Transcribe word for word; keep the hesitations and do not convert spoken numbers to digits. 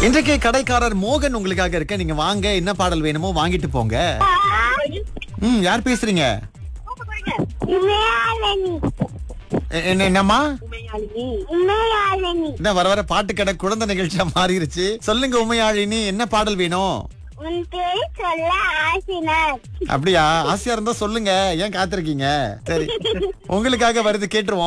இன்றைக்கு கடைக்காரர் மோகன் உங்களுக்காக இருக்க. நீங்க வாங்க, என்ன பாடல் வேணுமோ வாங்கிட்டு போங்க. ம் யார் பேசுறீங்க? எ- என்ன என்னம்மா? என்ன வர வர பாட்டு கடை குழந்தை நிகழ்ச்சியா மாறிடுச்சு. சொல்லுங்க உமையாழினி, என்ன பாடல் வேணும்? உன் பேர் சொல்ல ஆசினார். அப்படியா? ஆசையா இருந்தா சொல்லுங்க, ஏன் காத்திருக்கீங்க? சரி, உங்களுக்காக வருது, கேட்டுருவோம்.